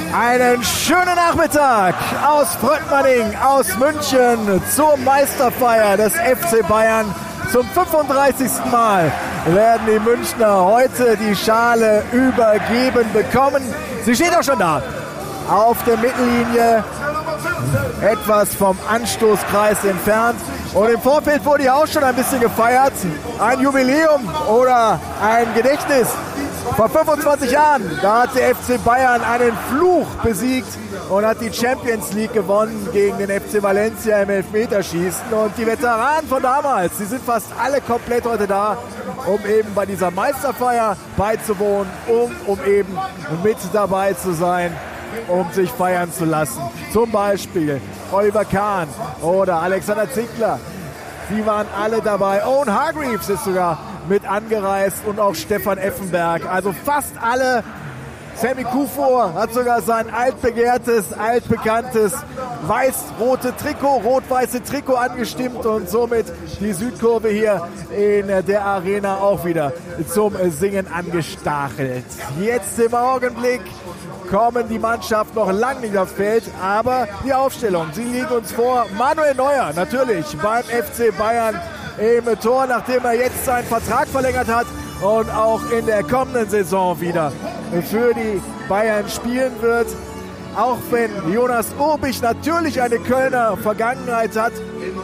Einen schönen Nachmittag aus Fröttmanning, aus München zur Meisterfeier des FC Bayern. Zum 35. Mal werden die Münchner heute die Schale übergeben bekommen. Sie steht auch schon da auf der Mittellinie, etwas vom Anstoßkreis entfernt. Und im Vorfeld wurde ja auch schon ein bisschen gefeiert. Ein Jubiläum oder ein Gedächtnis. Vor 25 Jahren, da hat der FC Bayern einen Fluch besiegt und hat die Champions League gewonnen gegen den FC Valencia im Elfmeterschießen. Und die Veteranen von damals, die sind fast alle komplett heute da, um eben bei dieser Meisterfeier beizuwohnen, um eben mit dabei zu sein, um sich feiern zu lassen. Zum Beispiel Oliver Kahn oder Alexander Ziegler. Sie waren alle dabei. Owen Hargreaves ist sogar mit angereist und auch Stefan Effenberg. Also fast alle. Sammy Kufor hat sogar sein altbegehrtes, altbekanntes weiß-rote Trikot, rot-weiße Trikot angestimmt und somit die Südkurve hier in der Arena auch wieder zum Singen angestachelt. Jetzt im Augenblick kommen die Mannschaft noch lange nicht aufs Feld, aber die Aufstellung, sie liegt uns vor. Manuel Neuer natürlich beim FC Bayern im Tor, nachdem er jetzt seinen Vertrag verlängert hat und auch in der kommenden Saison wieder für die Bayern spielen wird. Auch wenn Jonas Urbich natürlich eine Kölner Vergangenheit hat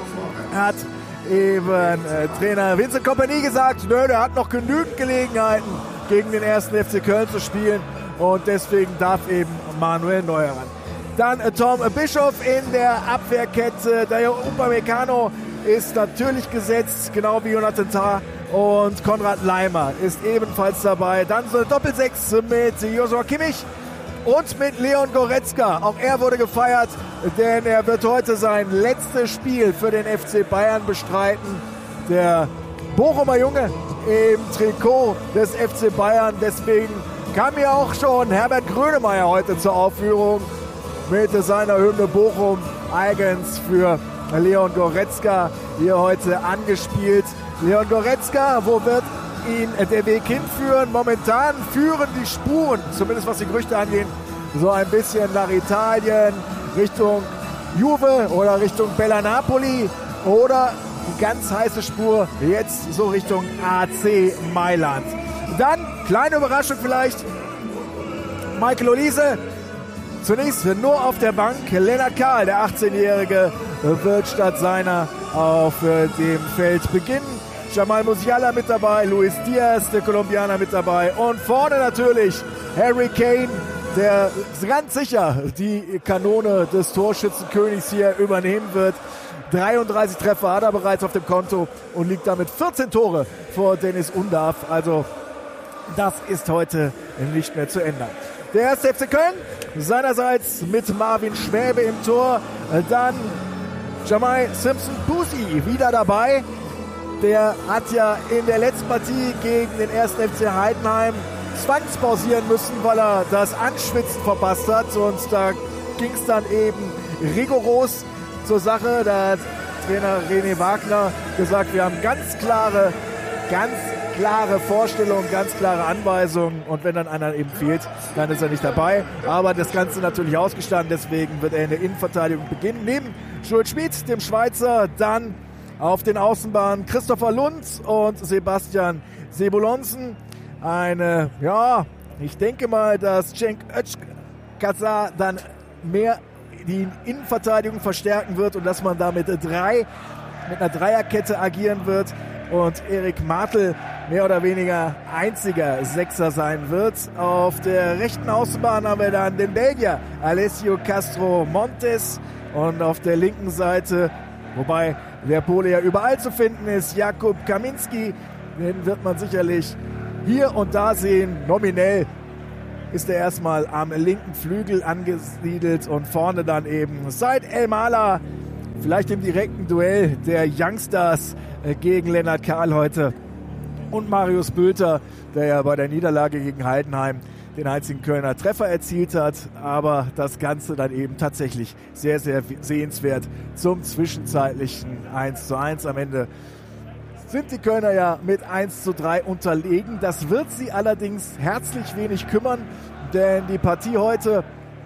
eben Trainer Vincent Kompany gesagt, nö, der hat noch genügend Gelegenheiten gegen den 1. FC Köln zu spielen und deswegen darf eben Manuel Neuer ran. Dann Tom Bischoff in der Abwehrkette, Dayo Upamecano ist natürlich gesetzt, genau wie Jonathan Tah, und Konrad Laimer ist ebenfalls dabei. Dann so eine Doppelsechs mit Joshua Kimmich und mit Leon Goretzka. Auch er wurde gefeiert, denn er wird heute sein letztes Spiel für den FC Bayern bestreiten. Der Bochumer Junge im Trikot des FC Bayern. Deswegen kam ja auch schon Herbert Grönemeyer heute zur Aufführung mit seiner Hymne Bochum eigens für Leon Goretzka hier heute angespielt. Leon Goretzka, wo wird ihn der Weg hinführen? Momentan führen die Spuren, zumindest was die Gerüchte angehen, so ein bisschen nach Italien, Richtung Juve oder Richtung Bella Napoli oder die ganz heiße Spur jetzt so Richtung AC Mailand. Dann, kleine Überraschung vielleicht, Michael Olise, zunächst nur auf der Bank. Lennart Kahl, der 18-Jährige, wird statt seiner auf dem Feld beginnen. Jamal Musiala mit dabei, Luis Diaz, der Kolumbianer, mit dabei. Und vorne natürlich Harry Kane, der ganz sicher die Kanone des Torschützenkönigs hier übernehmen wird. 33 Treffer hat er bereits auf dem Konto und liegt damit 14 Tore vor Dennis Undav. Also das ist heute nicht mehr zu ändern. Der 1. FC Köln seinerseits mit Marvin Schwäbe im Tor. Dann Jamai Simpson-Pusi wieder dabei. Der hat ja in der letzten Partie gegen den 1. FC Heidenheim zwangspausieren müssen, weil er das Anschwitzen verpasst hat. Und da ging es dann eben rigoros zur Sache. Da hat Trainer René Wagner gesagt, wir haben ganz klare Vorstellungen, ganz klare Anweisungen. Und wenn dann einer eben fehlt, dann ist er nicht dabei. Aber das Ganze natürlich ausgestanden. Deswegen wird er in der Innenverteidigung beginnen. Neben Jules Schmid, dem Schweizer, dann auf den Außenbahnen Christopher Lunz und Sebastian Sebulonsen. Ich denke mal, dass Cenk Özkasa dann mehr die Innenverteidigung verstärken wird und dass man da mit einer Dreierkette agieren wird und Erik Martel mehr oder weniger einziger Sechser sein wird. Auf der rechten Außenbahn haben wir dann den Belgier Alessio Castro Montes und auf der linken Seite, wobei der Pole ja überall zu finden ist, Jakub Kaminski, den wird man sicherlich hier und da sehen. Nominell ist er erstmal am linken Flügel angesiedelt und vorne dann eben Said El-Mala, vielleicht im direkten Duell der Youngstars gegen Lennart Kahl heute, und Marius Bülter, der ja bei der Niederlage gegen Heidenheim den einzigen Kölner Treffer erzielt hat, aber das Ganze dann eben tatsächlich sehr, sehr sehenswert zum zwischenzeitlichen 1:1. Am Ende sind die Kölner ja mit 1:3 unterlegen. Das wird sie allerdings herzlich wenig kümmern, denn die Partie heute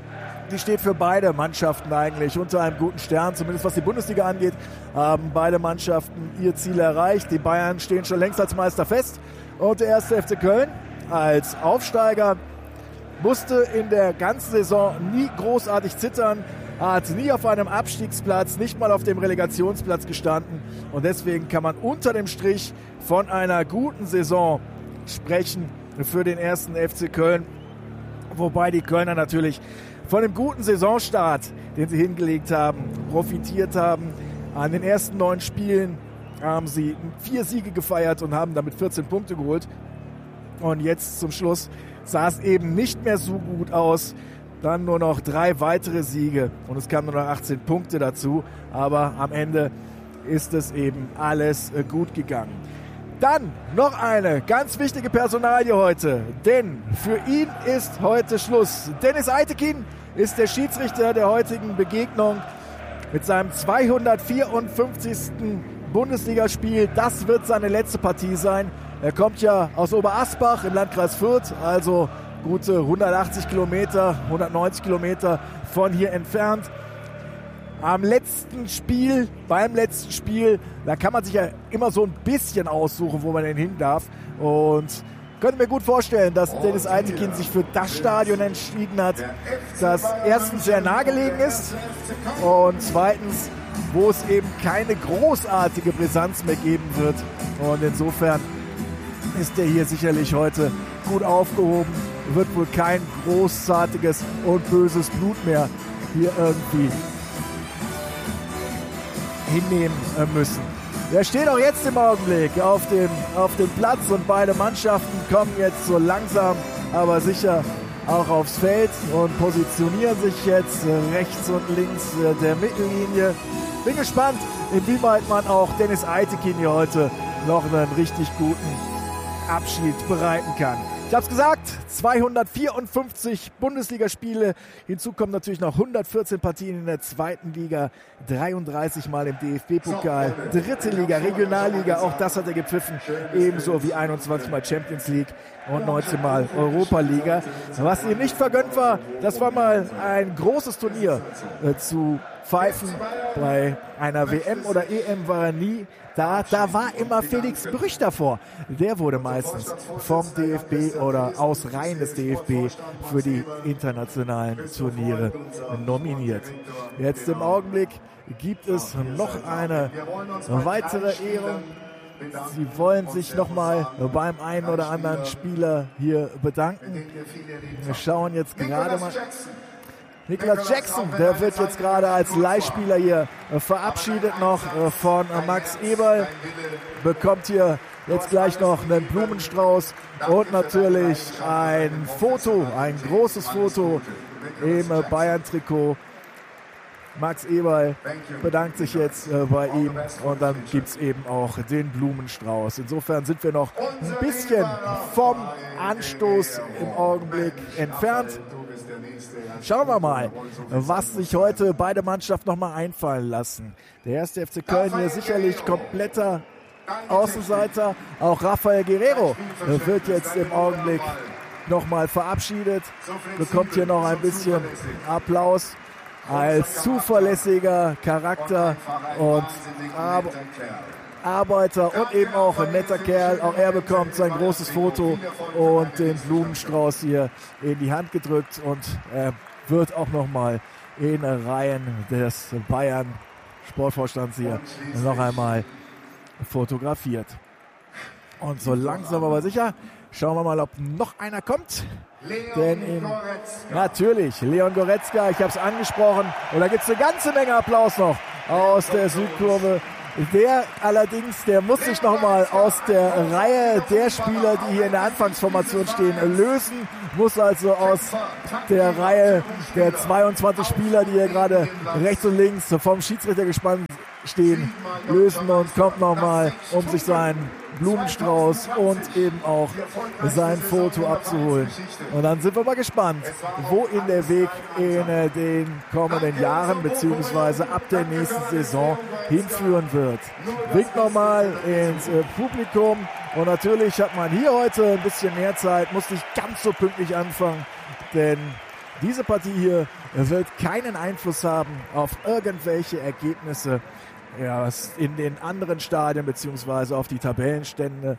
die steht für beide Mannschaften eigentlich unter einem guten Stern, zumindest was die Bundesliga angeht, haben beide Mannschaften ihr Ziel erreicht. Die Bayern stehen schon längst als Meister fest und der 1. FC Köln als Aufsteiger musste in der ganzen Saison nie großartig zittern, hat nie auf einem Abstiegsplatz, nicht mal auf dem Relegationsplatz gestanden und deswegen kann man unter dem Strich von einer guten Saison sprechen für den 1. FC Köln, wobei die Kölner natürlich von dem guten Saisonstart, den sie hingelegt haben, profitiert haben. An den ersten 9 Spielen haben sie 4 Siege gefeiert und haben damit 14 Punkte geholt. Und jetzt zum Schluss sah es eben nicht mehr so gut aus. Dann nur noch 3 weitere Siege und es kamen nur noch 18 Punkte dazu. Aber am Ende ist es eben alles gut gegangen. Dann noch eine ganz wichtige Personalie heute, denn für ihn ist heute Schluss. Deniz Aytekin ist der Schiedsrichter der heutigen Begegnung mit seinem 254. Bundesligaspiel. Das wird seine letzte Partie sein. Er kommt ja aus Oberasbach im Landkreis Fürth, also gute 180 Kilometer, 190 Kilometer von hier entfernt. Beim letzten Spiel, da kann man sich ja immer so ein bisschen aussuchen, wo man denn hin darf. Und könnte mir gut vorstellen, dass Deniz Aytekin sich für das Stadion entschieden hat, das erstens sehr nahegelegen ist und zweitens, wo es eben keine großartige Brisanz mehr geben wird. Und insofern ist er hier sicherlich heute gut aufgehoben. Wird wohl kein großartiges und böses Blut mehr hier irgendwie hinnehmen müssen. Er steht auch jetzt im Augenblick auf dem Platz und beide Mannschaften kommen jetzt so langsam, aber sicher auch aufs Feld und positionieren sich jetzt rechts und links der Mittellinie. Bin gespannt, inwieweit man auch Deniz Aytekin hier heute noch einen richtig guten Abschied bereiten kann. Ich habe es gesagt, 254 Bundesligaspiele. Hinzu kommen natürlich noch 114 Partien in der zweiten Liga, 33 Mal im DFB-Pokal, dritte Liga, Regionalliga, auch das hat er gepfiffen, ebenso wie 21 Mal Champions League und 19 Mal Europa-Liga. Was ihm nicht vergönnt war, das war mal ein großes Turnier zu pfeifen. Bei einer WM oder EM war er nie. Da war immer Felix Brüch davor. Der wurde meistens vom DFB oder aus Reihen des DFB für die internationalen Turniere nominiert. Jetzt im Augenblick gibt es noch eine weitere Ehrung. Sie wollen sich nochmal beim einen oder anderen Spieler hier bedanken. Wir schauen jetzt gerade mal. Nicolas Jackson, der wird jetzt gerade als Leihspieler hier verabschiedet noch von Max Eberl, bekommt hier jetzt gleich noch einen Blumenstrauß und natürlich ein Foto, ein großes Foto im Bayern-Trikot. Max Eberl bedankt sich jetzt bei ihm und dann gibt es eben auch den Blumenstrauß. Insofern sind wir noch ein bisschen vom Anstoß im Augenblick entfernt. Schauen wir mal, was sich heute beide Mannschaften nochmal einfallen lassen. Der 1. FC Köln hier sicherlich kompletter Außenseiter. Auch Rafael Guerreiro wird jetzt im Augenblick nochmal verabschiedet. Bekommt hier noch ein bisschen Applaus als zuverlässiger Charakter und Arbeiter und eben auch ein netter Kerl. Auch er bekommt sein großes Foto und den Blumenstrauß hier in die Hand gedrückt und er wird auch nochmal in Reihen des Bayern Sportvorstands hier noch einmal fotografiert. Und so langsam aber sicher schauen wir mal, ob noch einer kommt. Denn natürlich, Leon Goretzka, ich habe es angesprochen. Und da gibt es eine ganze Menge Applaus noch aus der Südkurve. Der allerdings, der muss sich nochmal aus der Reihe der Spieler, die hier in der Anfangsformation stehen, lösen. Muss also aus der Reihe der 22 Spieler, die hier gerade rechts und links vom Schiedsrichter gespannt stehen, lösen und kommt nochmal, um sich seinen Blumenstrauß und eben auch sein Foto abzuholen. Und dann sind wir mal gespannt, wo ihn der Weg in den kommenden Jahren beziehungsweise ab der nächsten Saison hinführen wird. Winkt nochmal ins Publikum und natürlich hat man hier heute ein bisschen mehr Zeit, muss nicht ganz so pünktlich anfangen, denn Diese Partie hier wird keinen Einfluss haben auf irgendwelche Ergebnisse in den anderen Stadien beziehungsweise auf die Tabellenstände.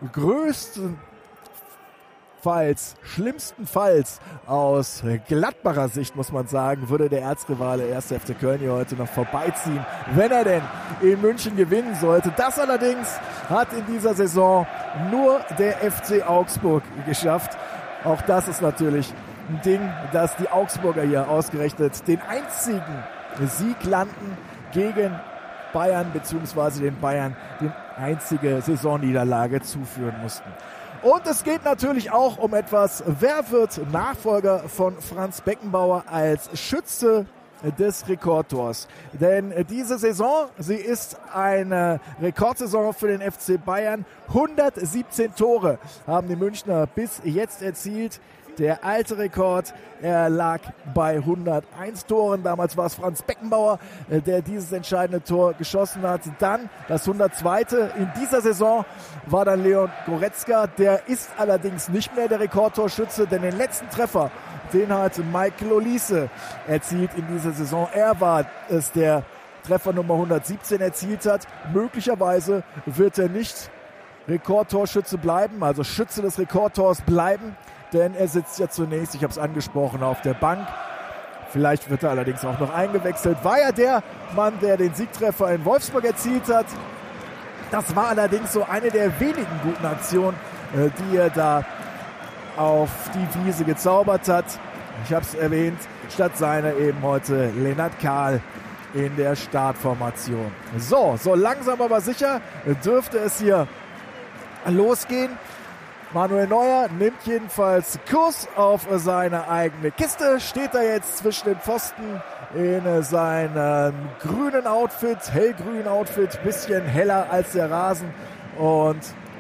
Schlimmstenfalls aus Gladbacher Sicht, muss man sagen, würde der Erzrivale 1. FC Köln hier heute noch vorbeiziehen, wenn er denn in München gewinnen sollte. Das allerdings hat in dieser Saison nur der FC Augsburg geschafft. Auch das ist natürlich ein Ding, dass die Augsburger hier ausgerechnet den einzigen Sieg landen gegen Bayern, beziehungsweise den Bayern die einzige Saisonniederlage zuführen mussten. Und es geht natürlich auch um etwas, wer wird Nachfolger von Franz Beckenbauer als Schütze des Rekordtors. Denn diese Saison, sie ist eine Rekordsaison für den FC Bayern. 117 Tore haben die Münchner bis jetzt erzielt. Der alte Rekord, er lag bei 101 Toren. Damals war es Franz Beckenbauer, der dieses entscheidende Tor geschossen hat. Dann das 102. in dieser Saison war dann Leon Goretzka. Der ist allerdings nicht mehr der Rekordtorschütze, denn den letzten Treffer, den hat Michael Olise erzielt in dieser Saison. Er war es, der Treffer Nummer 117 erzielt hat. Möglicherweise wird er nicht Rekordtorschütze bleiben, also Schütze des Rekordtors bleiben. Denn er sitzt ja zunächst, ich habe es angesprochen, auf der Bank. Vielleicht wird er allerdings auch noch eingewechselt. War ja der Mann, der den Siegtreffer in Wolfsburg erzielt hat. Das war allerdings so eine der wenigen guten Aktionen, die er da auf die Wiese gezaubert hat. Ich habe es erwähnt, statt seiner eben heute Lennart Kahl in der Startformation. So langsam aber sicher dürfte es hier losgehen. Manuel Neuer nimmt jedenfalls Kurs auf seine eigene Kiste, steht da jetzt zwischen den Pfosten in seinem grünen Outfit, hellgrünen Outfit, bisschen heller als der Rasen und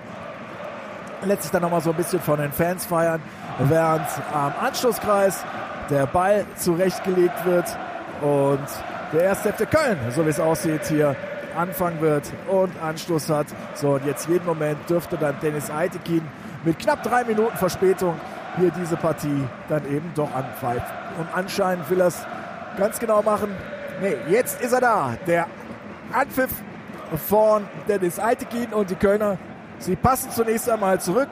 lässt sich dann nochmal so ein bisschen von den Fans feiern, während am Anschlusskreis der Ball zurechtgelegt wird und der 1. FC Köln, so wie es aussieht, hier anfangen wird und Anschluss hat. So, und jetzt jeden Moment dürfte dann Dennis Eitekin mit knapp 3 Minuten Verspätung hier diese Partie dann eben doch anpfeifen. Und anscheinend will er es ganz genau machen. Nee, jetzt ist er da. Der Anpfiff von Dennis Eitekin und die Kölner, sie passen zunächst einmal zurück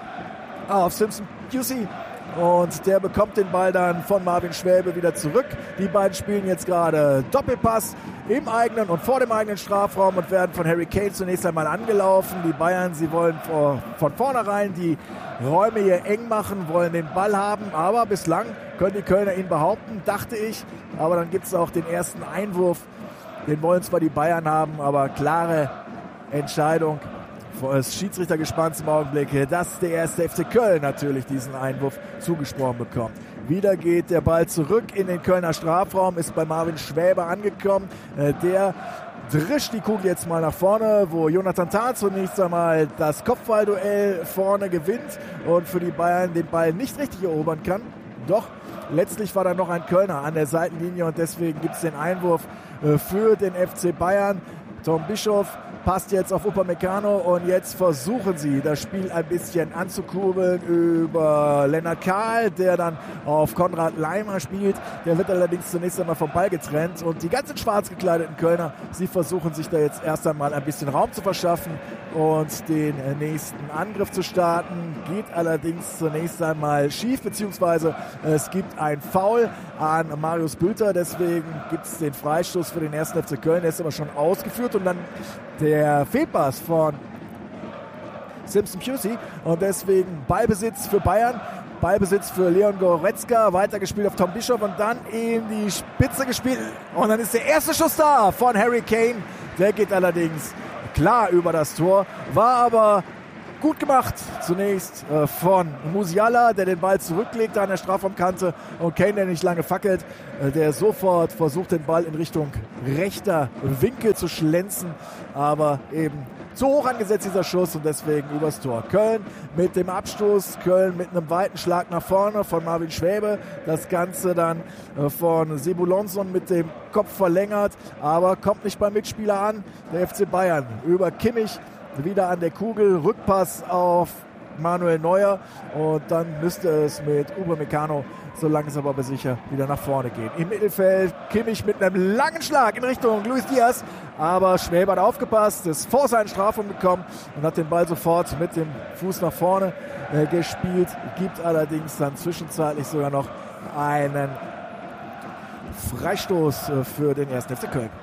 auf Simpson Pusey. Und der bekommt den Ball dann von Marvin Schwäbe wieder zurück. Die beiden spielen jetzt gerade Doppelpass im eigenen und vor dem eigenen Strafraum und werden von Harry Kane zunächst einmal angelaufen. Die Bayern, sie wollen von vornherein die Räume hier eng machen, wollen den Ball haben. Aber bislang können die Kölner ihn behaupten, dachte ich. Aber dann gibt es auch den ersten Einwurf. Den wollen zwar die Bayern haben, aber klare Entscheidung des Schiedsrichtergespanns im Augenblick, dass der 1. FC Köln natürlich diesen Einwurf zugesprochen bekommt. Wieder geht der Ball zurück in den Kölner Strafraum, ist bei Marvin Schwäbe angekommen. Der drischt die Kugel jetzt mal nach vorne, wo Jonathan Tah zunächst einmal das Kopfballduell vorne gewinnt und für die Bayern den Ball nicht richtig erobern kann. Doch letztlich war da noch ein Kölner an der Seitenlinie und deswegen gibt es den Einwurf für den FC Bayern. Tom Bischof passt jetzt auf Upamecano und jetzt versuchen sie, das Spiel ein bisschen anzukurbeln über Lennart Kahl, der dann auf Konrad Laimer spielt. Der wird allerdings zunächst einmal vom Ball getrennt und die ganzen schwarz gekleideten Kölner, sie versuchen sich da jetzt erst einmal ein bisschen Raum zu verschaffen und den nächsten Angriff zu starten. Geht allerdings zunächst einmal schief, beziehungsweise es gibt ein Foul an Marius Bülter, deswegen gibt es den Freistoß für den 1. FC Köln, der ist aber schon ausgeführt und dann der Fehlpass von Simpson Pusey und deswegen Ballbesitz für Bayern, Ballbesitz für Leon Goretzka, weitergespielt auf Tom Bischof und dann in die Spitze gespielt und dann ist der erste Schuss da von Harry Kane, der geht allerdings klar über das Tor, war aber gut gemacht zunächst von Musiala, der den Ball zurücklegt an der Strafraumkante und Kane, der nicht lange fackelt, der sofort versucht, den Ball in Richtung rechter Winkel zu schlänzen, aber eben zu hoch angesetzt dieser Schuss und deswegen übers Tor. Köln mit dem Abstoß, Köln mit einem weiten Schlag nach vorne von Marvin Schwäbe, das Ganze dann von Sebu Lonson mit dem Kopf verlängert, aber kommt nicht beim Mitspieler an, der FC Bayern über Kimmich wieder an der Kugel, Rückpass auf Manuel Neuer. Und dann müsste es mit Upamecano so langsam aber sicher wieder nach vorne gehen. Im Mittelfeld Kimmich mit einem langen Schlag in Richtung Luis Diaz. Aber Schwäbe hat aufgepasst, ist vor seinen Strafraum gekommen und hat den Ball sofort mit dem Fuß nach vorne gespielt. Gibt allerdings dann zwischenzeitlich sogar noch einen Freistoß für den 1. FC Köln.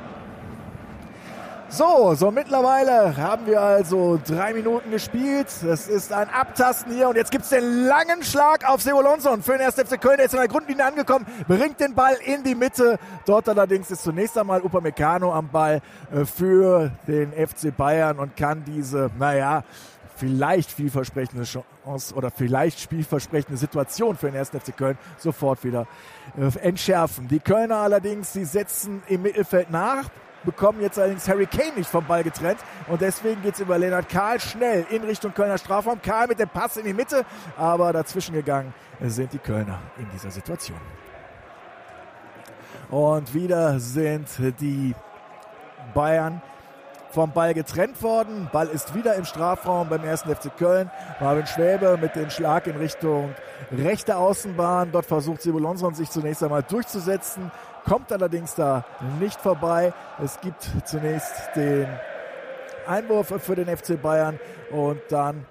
So mittlerweile haben wir also 3 Minuten gespielt. Es ist ein Abtasten hier und jetzt gibt es den langen Schlag auf Sebo Lonson für den 1. FC Köln. Der ist in der Grundlinie angekommen, bringt den Ball in die Mitte. Dort allerdings ist zunächst einmal Upamecano am Ball für den FC Bayern und kann diese, vielleicht vielversprechende Chance oder vielleicht spielversprechende Situation für den 1. FC Köln sofort wieder entschärfen. Die Kölner allerdings, die setzen im Mittelfeld nach, bekommen jetzt allerdings Harry Kane nicht vom Ball getrennt und deswegen geht es über Lennart Kahl schnell in Richtung Kölner Strafraum. Kahl mit dem Pass in die Mitte, aber dazwischen gegangen sind die Kölner in dieser Situation. Und wieder sind die Bayern vom Ball getrennt worden. Ball ist wieder im Strafraum beim 1. FC Köln. Marvin Schwäbe mit dem Schlag in Richtung rechte Außenbahn. Dort versucht Sebo Lonson sich zunächst einmal durchzusetzen, kommt allerdings da nicht vorbei. Es gibt zunächst den Einwurf für den FC Bayern und dann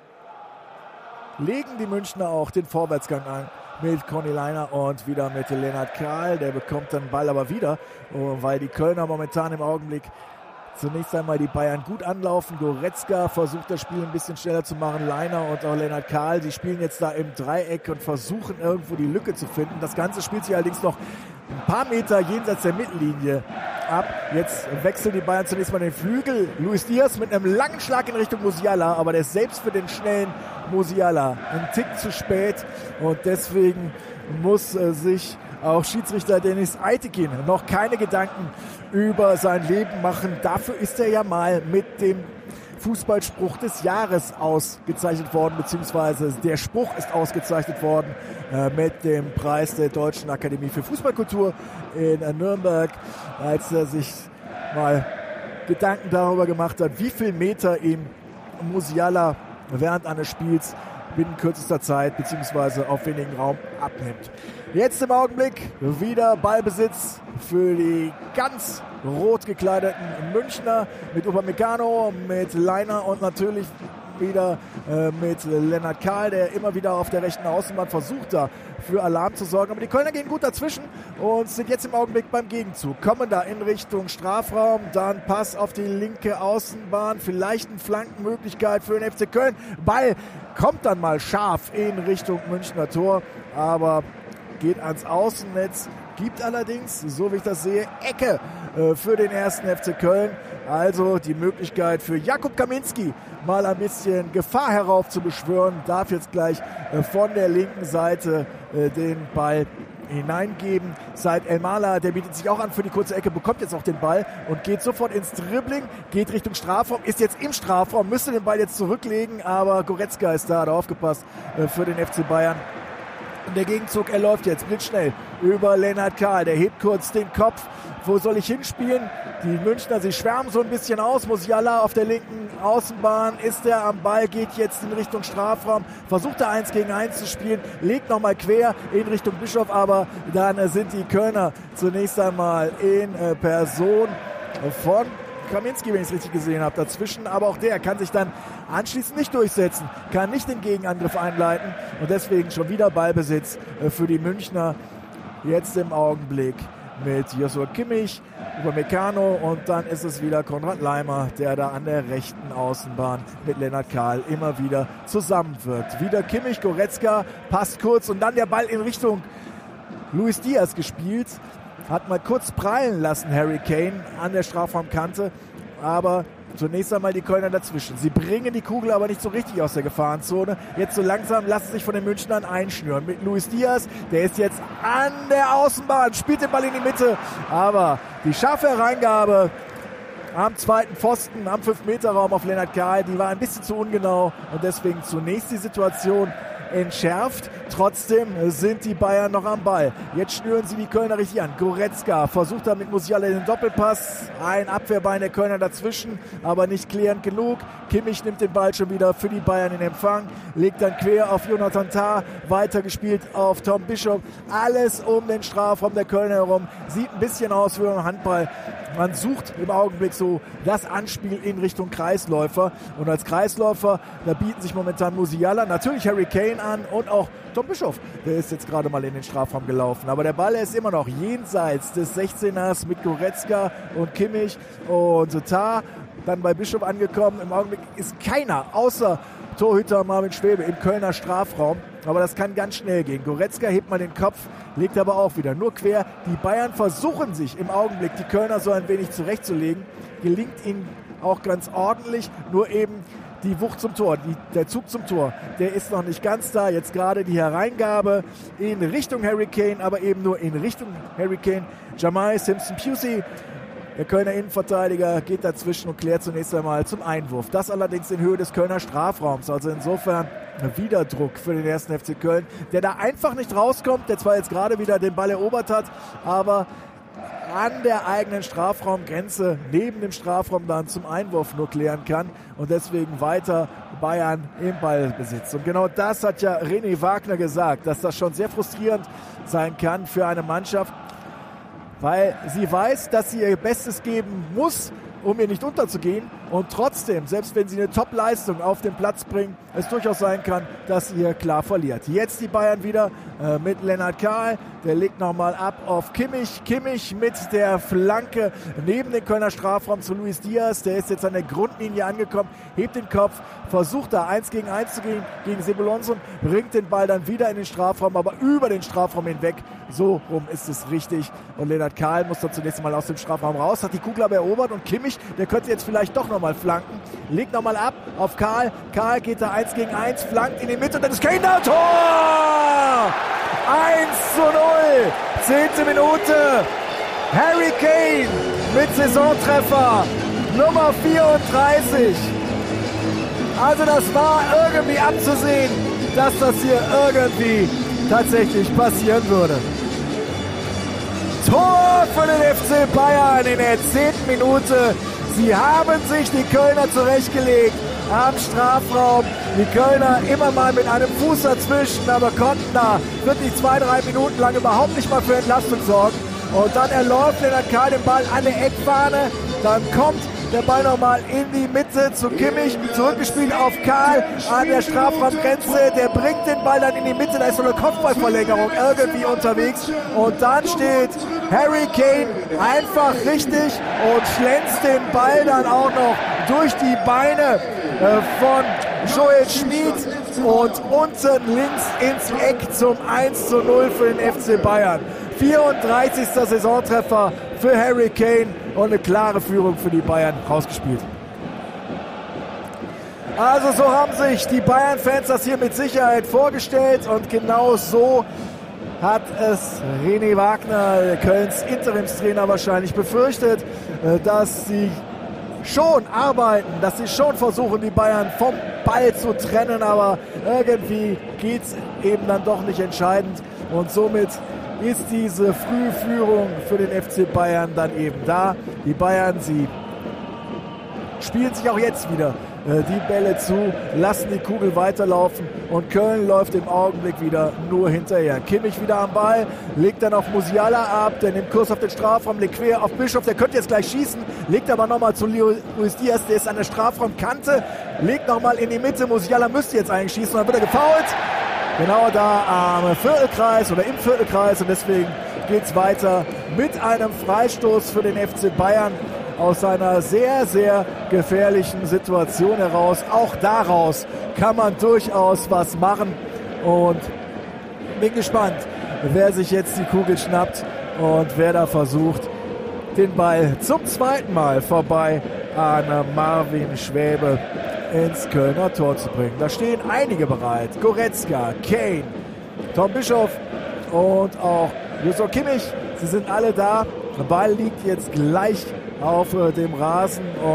legen die Münchner auch den Vorwärtsgang an mit Conny Leiner und wieder mit Lennart Kahl. Der bekommt dann den Ball aber wieder, weil die Kölner momentan im Augenblick zunächst einmal die Bayern gut anlaufen. Goretzka versucht das Spiel ein bisschen schneller zu machen. Leiner und auch Lennart Kahl, die spielen jetzt da im Dreieck und versuchen irgendwo die Lücke zu finden. Das Ganze spielt sich allerdings noch ein paar Meter jenseits der Mittellinie ab. Jetzt wechseln die Bayern zunächst mal den Flügel. Luis Diaz mit einem langen Schlag in Richtung Musiala, aber der ist selbst für den schnellen Musiala ein Tick zu spät und deswegen muss sich auch Schiedsrichter Dennis Aytekin noch keine Gedanken über sein Leben machen. Dafür ist er ja mal mit dem Fußballspruch des Jahres ausgezeichnet worden, beziehungsweise der Spruch ist ausgezeichnet worden mit dem Preis der Deutschen Akademie für Fußballkultur in Nürnberg, als er sich mal Gedanken darüber gemacht hat, wie viel Meter ihm Musiala während eines Spiels binnen kürzester Zeit beziehungsweise auf wenigen Raum abnimmt. Jetzt im Augenblick wieder Ballbesitz für die ganz rot gekleideten Münchner mit Upamecano, mit Leiner und natürlich wieder mit Lennart Kahl, der immer wieder auf der rechten Außenbahn versucht, da für Alarm zu sorgen. Aber die Kölner gehen gut dazwischen und sind jetzt im Augenblick beim Gegenzug. Kommen da in Richtung Strafraum, dann Pass auf die linke Außenbahn, vielleicht eine Flankenmöglichkeit für den FC Köln. Ball kommt dann mal scharf in Richtung Münchner Tor, aber geht ans Außennetz, gibt allerdings, so wie ich das sehe, Ecke für den 1. FC Köln. Also die Möglichkeit für Jakub Kaminski mal ein bisschen Gefahr heraufzubeschwören, darf jetzt gleich von der linken Seite den Ball hineingeben. Said Elmala, der bietet sich auch an für die kurze Ecke, bekommt jetzt auch den Ball und geht sofort ins Dribbling, geht Richtung Strafraum, ist jetzt im Strafraum, müsste den Ball jetzt zurücklegen, aber Goretzka ist da, hat aufgepasst für den FC Bayern. Und der Gegenzug, er läuft jetzt blitzschnell über Lennart Kahl. Der hebt kurz den Kopf. Wo soll ich hinspielen? Die Münchner, sie schwärmen so ein bisschen aus. Musiala auf der linken Außenbahn ist er am Ball, geht jetzt in Richtung Strafraum, versucht er 1 gegen 1 zu spielen, legt nochmal quer in Richtung Bischof, aber dann sind die Kölner zunächst einmal in Person von Kaminski, wenn ich es richtig gesehen habe, dazwischen, aber auch der kann sich dann anschließend nicht durchsetzen, kann nicht den Gegenangriff einleiten und deswegen schon wieder Ballbesitz für die Münchner jetzt im Augenblick mit Joshua Kimmich, Upamecano und dann ist es wieder Konrad Laimer, der da an der rechten Außenbahn mit Lennart Kahl immer wieder zusammenwirkt. Wieder Kimmich, Goretzka, passt kurz und dann der Ball in Richtung Luis Diaz gespielt. Hat mal kurz prallen lassen Harry Kane an der Strafraumkante, aber zunächst einmal die Kölner dazwischen. Sie bringen die Kugel aber nicht so richtig aus der Gefahrenzone. Jetzt so langsam lassen sich von den Münchnern einschnüren. Mit Luis Diaz, der ist jetzt an der Außenbahn, spielt den Ball in die Mitte, aber die scharfe Hereingabe am zweiten Pfosten, am 5-Meter-Raum auf Lennart Kahl, die war ein bisschen zu ungenau und deswegen zunächst die Situation entschärft. Trotzdem sind die Bayern noch am Ball. Jetzt schnüren sie die Kölner richtig an. Goretzka versucht da mit Musiala den Doppelpass. Ein Abwehrbein der Kölner dazwischen, aber nicht klärend genug. Kimmich nimmt den Ball schon wieder für die Bayern in Empfang, legt dann quer auf Jonathan Tah, weitergespielt auf Tom Bischof. Alles um den Strafraum der Kölner herum. Sieht ein bisschen aus wie ein Handball. Man sucht im Augenblick so das Anspiel in Richtung Kreisläufer. Und als Kreisläufer, da bieten sich momentan Musiala, natürlich Harry Kane an und auch Tom Bischof. Der ist jetzt gerade mal in den Strafraum gelaufen. Aber der Ball ist immer noch jenseits des 16ers mit Goretzka und Kimmich und Tah. Dann bei Bischof angekommen. Im Augenblick ist keiner außer Torhüter Marvin Schwäbe im Kölner Strafraum. Aber das kann ganz schnell gehen. Goretzka hebt mal den Kopf, legt aber auch wieder nur quer. Die Bayern versuchen sich im Augenblick, die Kölner so ein wenig zurechtzulegen. Gelingt ihnen auch ganz ordentlich, nur eben die Wucht zum Tor, der Zug zum Tor, der ist noch nicht ganz da. Jetzt gerade die Hereingabe in Richtung Harry Kane, aber eben nur in Richtung Harry Kane. Jamal Simpson-Pusey, der Kölner Innenverteidiger, geht dazwischen und klärt zunächst einmal zum Einwurf. Das allerdings in Höhe des Kölner Strafraums. Also insofern wieder Druck für den 1. FC Köln, der da einfach nicht rauskommt, der zwar jetzt gerade wieder den Ball erobert hat, aber an der eigenen Strafraumgrenze, neben dem Strafraum dann zum Einwurf nur klären kann und deswegen weiter Bayern im Ballbesitz. Und genau das hat ja René Wagner gesagt, dass das schon sehr frustrierend sein kann für eine Mannschaft, weil sie weiß, dass sie ihr Bestes geben muss, um ihr nicht unterzugehen und trotzdem, selbst wenn sie eine Top-Leistung auf den Platz bringen, es durchaus sein kann, dass sie hier klar verliert. Jetzt die Bayern wieder mit Lennart Kahl, der legt nochmal ab auf Kimmich. Kimmich mit der Flanke neben den Kölner Strafraum zu Luis Diaz, der ist jetzt an der Grundlinie angekommen, hebt den Kopf, versucht da 1 gegen 1 zu gehen gegen Sebulonson, bringt den Ball dann wieder in den Strafraum, aber über den Strafraum hinweg. So rum ist es richtig. Und Lennart Kahl muss dann zunächst mal aus dem Strafraum raus, hat die Kugel aber erobert und Kimmich, der könnte jetzt vielleicht doch nochmal flanken, legt nochmal ab auf Kahl. Kahl geht da 1 gegen 1, flankt in die Mitte und dann ist Kane da, Tor! 1:0, 10. Minute. Harry Kane mit Saisontreffer Nummer 34. Also das war irgendwie abzusehen, dass das hier irgendwie tatsächlich passieren würde. Tor für den FC Bayern in der 10. Minute. Sie haben sich die Kölner zurechtgelegt am Strafraum. Die Kölner immer mal mit einem Fuß dazwischen, aber konnten da wirklich 2-3 Minuten lang überhaupt nicht mal für Entlastung sorgen. Und dann erläuft Lennart Kahl den Ball an der Eckfahne. Dann kommt der Ball nochmal in die Mitte zu Kimmich, zurückgespielt auf Kahl an der Strafraumgrenze. Der bringt den Ball dann in die Mitte, da ist so eine Kopfballverlängerung irgendwie unterwegs. Und dann steht Harry Kane einfach richtig und schlänzt den Ball dann auch noch durch die Beine von Joel Schmid und unten links ins Eck zum 1:0 für den FC Bayern. 34. Saisontreffer für Harry Kane und eine klare Führung für die Bayern rausgespielt. Also so haben sich die Bayern-Fans das hier mit Sicherheit vorgestellt und genau so hat es René Wagner, Kölns Interimstrainer, wahrscheinlich befürchtet, dass sie schon arbeiten, dass sie schon versuchen, die Bayern vom Ball zu trennen, aber irgendwie geht es eben dann doch nicht entscheidend und somit ist diese Frühführung für den FC Bayern dann eben da. Die Bayern, sie spielen sich auch jetzt wieder die Bälle zu, lassen die Kugel weiterlaufen und Köln läuft im Augenblick wieder nur hinterher. Kimmich wieder am Ball, legt dann auf Musiala ab, der nimmt Kurs auf den Strafraum, legt quer auf Bischof, der könnte jetzt gleich schießen, legt aber nochmal zu Luis Diaz, der ist an der Strafraumkante, legt nochmal in die Mitte, Musiala müsste jetzt eigentlich schießen, dann wird er gefoult. Genau da am Viertelkreis oder im Viertelkreis und deswegen geht es weiter mit einem Freistoß für den FC Bayern aus einer sehr, sehr gefährlichen Situation heraus. Auch daraus kann man durchaus was machen und bin gespannt, wer sich jetzt die Kugel schnappt und wer da versucht, den Ball zum zweiten Mal vorbei an Marvin Schwäbe ins Kölner Tor zu bringen. Da stehen einige bereit. Goretzka, Kane, Tom Bischof und auch Joshua Kimmich. Sie sind alle da. Der Ball liegt jetzt gleich auf dem Rasen.